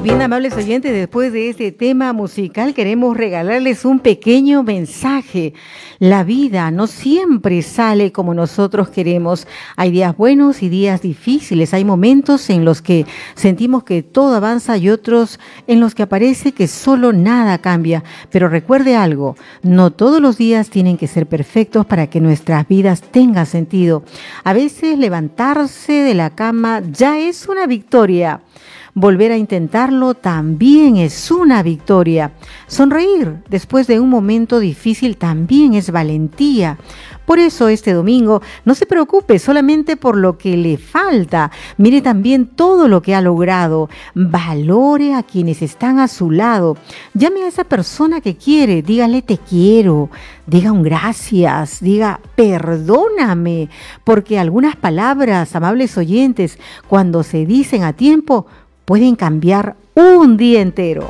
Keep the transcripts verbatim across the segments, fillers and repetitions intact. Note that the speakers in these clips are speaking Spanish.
bien, amables oyentes, después de este tema musical queremos regalarles un pequeño mensaje. La vida no siempre sale como nosotros queremos. Hay días buenos y días difíciles. Hay momentos en los que sentimos que todo avanza y otros en los que aparece que solo nada cambia. Pero recuerde algo, no todos los días tienen que ser perfectos para que nuestras vidas tengan sentido. A veces levantarse de la cama ya es una victoria. Volver a intentarlo también es una victoria. Sonreír después de un momento difícil también es valentía. Por eso este domingo no se preocupe solamente por lo que le falta. Mire también todo lo que ha logrado. Valore a quienes están a su lado. Llame a esa persona que quiere. Dígale te quiero. Diga un gracias. Diga perdóname. Porque algunas palabras, amables oyentes, cuando se dicen a tiempo, pueden cambiar un día entero.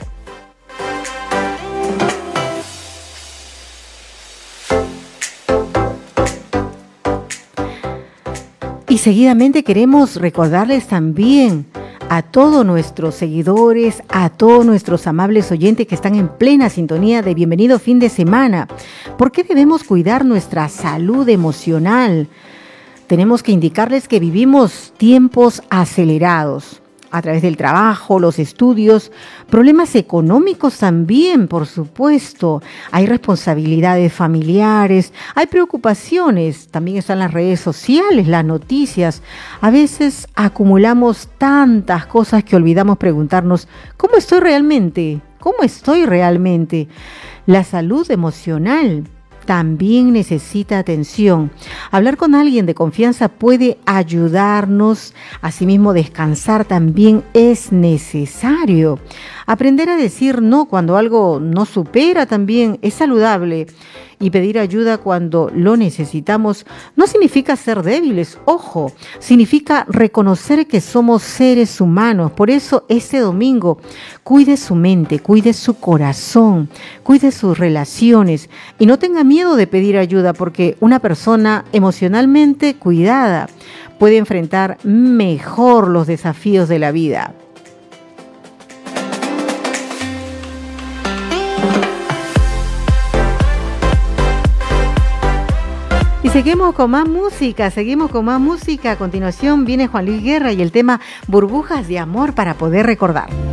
Y seguidamente queremos recordarles también a todos nuestros seguidores, a todos nuestros amables oyentes que están en plena sintonía de bienvenido fin de semana. ¿Por qué debemos cuidar nuestra salud emocional? Tenemos que indicarles que vivimos tiempos acelerados. A través del trabajo, los estudios, problemas económicos también, por supuesto. Hay responsabilidades familiares, hay preocupaciones, también están las redes sociales, las noticias. A veces acumulamos tantas cosas que olvidamos preguntarnos, ¿cómo estoy realmente? ¿Cómo estoy realmente? La salud emocional también necesita atención. Hablar con alguien de confianza puede ayudarnos. Asimismo, descansar también es necesario. Aprender a decir no cuando algo no supera también es saludable. Y pedir ayuda cuando lo necesitamos no significa ser débiles, ojo, significa reconocer que somos seres humanos. Por eso este domingo cuide su mente, cuide su corazón, cuide sus relaciones y no tenga miedo de pedir ayuda, porque una persona emocionalmente cuidada puede enfrentar mejor los desafíos de la vida. Y seguimos con más música, seguimos con más música. A continuación viene Juan Luis Guerra y el tema Burbujas de Amor para poder recordar.